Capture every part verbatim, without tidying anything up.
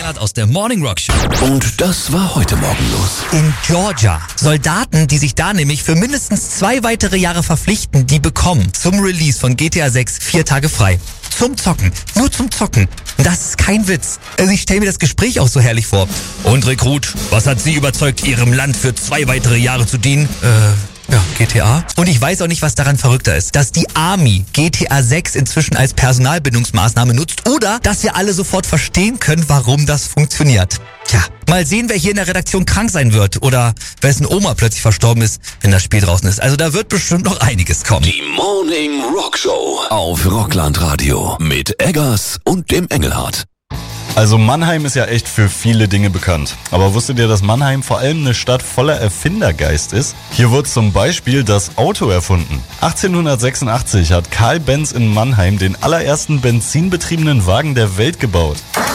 Engelhardt aus der Morning Rock Show. Und das war heute Morgen los. In Georgia. Soldaten, die sich da nämlich für mindestens zwei weitere Jahre verpflichten, die bekommen zum Release von G T A sechs vier Tage frei. Zum Zocken. Nur zum Zocken. Das ist kein Witz. Also ich stelle mir das Gespräch auch so herrlich vor. Und Rekrut, was hat Sie überzeugt, Ihrem Land für zwei weitere Jahre zu dienen? Äh... Ja, G T A. Und ich weiß auch nicht, was daran verrückter ist. Dass die Army G T A sechs inzwischen als Personalbindungsmaßnahme nutzt oder dass wir alle sofort verstehen können, warum das funktioniert. Tja, mal sehen, wer hier in der Redaktion krank sein wird oder wessen Oma plötzlich verstorben ist, wenn das Spiel draußen ist. Also da wird bestimmt noch einiges kommen. Die Morning Rock Show auf Rockland Radio mit Eggers und dem Engelhardt. Also Mannheim ist ja echt für viele Dinge bekannt. Aber wusstet ihr, dass Mannheim vor allem eine Stadt voller Erfindergeist ist? Hier wurde zum Beispiel das Auto erfunden. achtzehnhundertsechsundachtzig hat Karl Benz in Mannheim den allerersten benzinbetriebenen Wagen der Welt gebaut.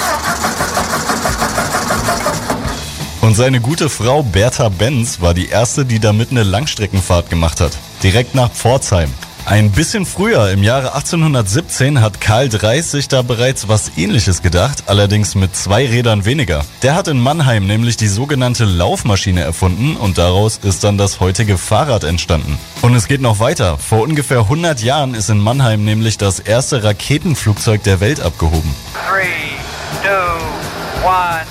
Und seine gute Frau Bertha Benz war die erste, die damit eine Langstreckenfahrt gemacht hat. Direkt nach Pforzheim. Ein bisschen früher, im Jahre achtzehnhundertsiebzehn, hat Karl Dreiss sich da bereits was Ähnliches gedacht, allerdings mit zwei Rädern weniger. Der hat in Mannheim nämlich die sogenannte Laufmaschine erfunden und daraus ist dann das heutige Fahrrad entstanden. Und es geht noch weiter. Vor ungefähr hundert Jahren ist in Mannheim nämlich das erste Raketenflugzeug der Welt abgehoben. Three, two, one.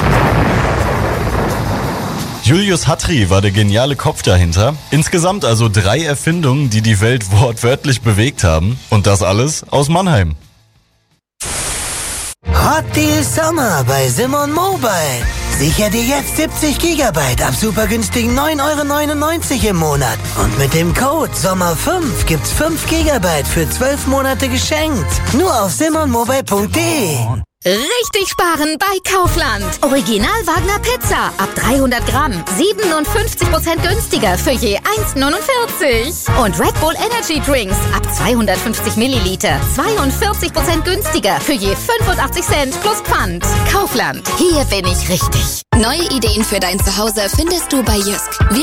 Julius Hatry war der geniale Kopf dahinter. Insgesamt also drei Erfindungen, die die Welt wortwörtlich bewegt haben. Und das alles aus Mannheim. Hot Deal Sommer bei Simon Mobile. Sicher dir jetzt siebzig Gigabyte ab super günstigen neun Euro neunundneunzig im Monat. Und mit dem Code Sommer fünf gibt's fünf Gigabyte für zwölf Monate geschenkt. Nur auf simon mobile punkt de. Richtig sparen bei Kaufland. Original Wagner Pizza ab dreihundert Gramm. siebenundfünfzig Prozent günstiger für je eins neunundvierzig. Und Red Bull Energy Drinks ab zweihundertfünfzig Milliliter. zweiundvierzig Prozent günstiger für je fünfundachtzig Cent plus Pfand. Kaufland. Hier bin ich richtig. Neue Ideen für dein Zuhause findest du bei Jysk. Wir